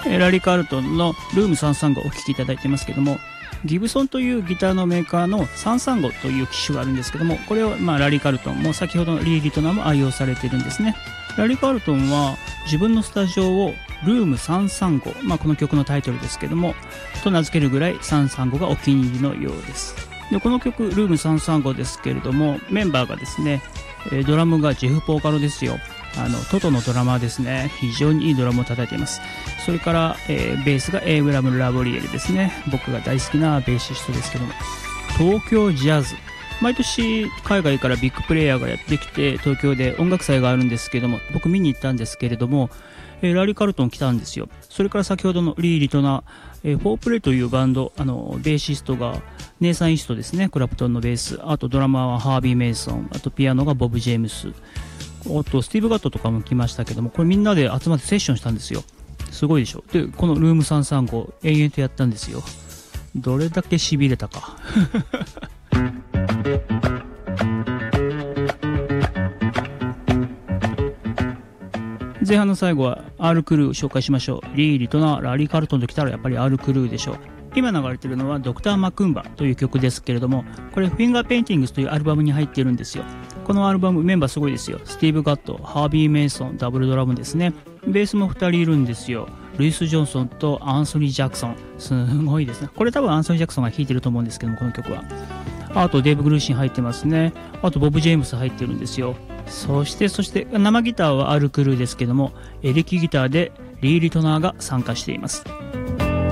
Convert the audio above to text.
ラリー・カールトンのルーム335をお聴きいただいてますけども、ギブソンというギターのメーカーの335という機種があるんですけども、これをラリー・カールトンも先ほどのリー・リトナーも愛用されているんですね。ラリー・カールトンは自分のスタジオをルーム335、この曲のタイトルですけどもと名付けるぐらい335がお気に入りのようです。でこの曲ルーム335ですけれども、メンバーがですね、ドラムがジェフ・ポーカロですよ。トトのドラマーですね。非常にいいドラムを叩いています。それから、ベースがエイブラム・ラボリエルですね。僕が大好きなベーシストですけども、東京ジャズ、毎年海外からビッグプレイヤーがやってきて東京で音楽祭があるんですけども、僕見に行ったんですけれども、ラリー・カルトン来たんですよ。それから先ほどのリー・リトナー、フォープレイというバンド、ベーシストがネイサン・イーストですね、クラプトンのベース、あとドラマーはハービー・メイソン、あとピアノがボブ・ジェームス、あとスティーブ・ガットとかも来ましたけども、これみんなで集まってセッションしたんですよ。すごいでしょ。でこのルーム335延々とやったんですよ。どれだけ痺れたか前半の最後は R クルーを紹介しましょう。リー・リトナー、ラリー・カルトンときたらやっぱり R クルーでしょう。今流れているのはドクター・マクンバという曲ですけれども、これフィンガーペインティングスというアルバムに入っているんですよ。このアルバムメンバーすごいですよ。スティーブ・ガット、ハービー・メイソン、ダブルドラムですね。ベースも2人いるんですよ。ルイス・ジョンソンとアンソニー・ジャクソン。すごいですね。これ多分アンソニー・ジャクソンが弾いてると思うんですけども、この曲は。あとデーブ・グルーシン入ってますね。あとボブ・ジェームス入ってるんですよ。そして生ギターは R クルーですけども、エレキギターでリー・リトナーが参加しています。